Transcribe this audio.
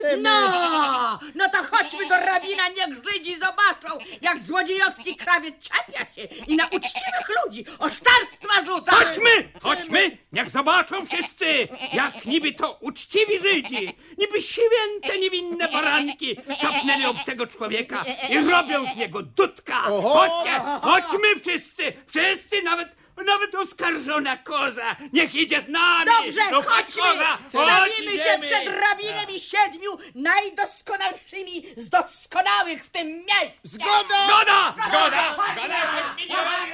No to chodźmy do rabina, niech Żydzi zobaczą, jak złodziejowski krawiec czepia się i na uczciwych ludzi oszczerstwa rzuca. Chodźmy, niech zobaczą wszyscy, jak niby to uczciwi Żydzi, niby święte, niewinne baranki czapnęli obcego człowieka i robią z niego dudka. Chodźmy wszyscy, nawet oskarżona koza, niech idzie z nami. Dobrze, No, chodź, chodźmy, koza, stawimy się idziemy. przed rabinem i 7 najdoskonalszymi z doskonałych w tym miejscu. Zgoda! Zgoda!